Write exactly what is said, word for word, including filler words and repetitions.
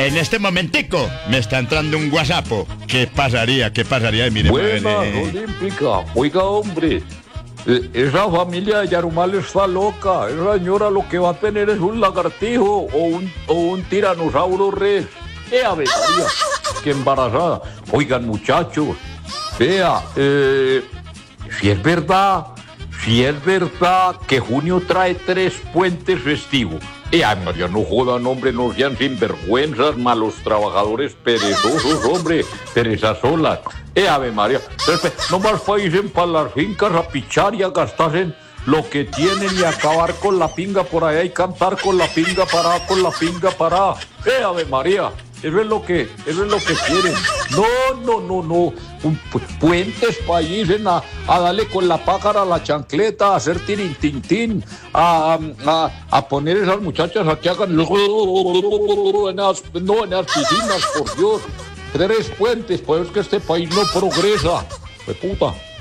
en este momentico me está entrando un WhatsApp. ¿Qué pasaría? ¿Qué pasaría? Mire, Buena, madre. olímpica. Oiga, hombre, eh, esa familia de Yarumal está loca. Esa señora lo que va a tener es un lagartijo o un, o un tiranosaurio rex. ¡Eh, Ave María! ¡Qué embarazada! Oigan, muchachos, vea, eh, si es verdad, si es verdad que junio trae tres puentes festivos. Eh, ay, María, no jodan, hombre, no sean sinvergüenzas, malos trabajadores perezosos, hombre, Teresa Sola. Eh, Ave María, no más paísen para las fincas a pichar y a gastarse lo que tienen y acabar con la pinga por allá y cantar con la pinga parada, con la pinga parada. Eh, Ave María, eso es lo que, eso es lo que quieren. No, no, no, no. Un, pu puentes países a, a darle con la pájara a la chancleta, a hacer tirintintín, a, a, a poner esas muchachas a que hagan los en las, no, en las piscinas, por Dios. Tres puentes, pues es que este país no progresa. ¡Qué puta!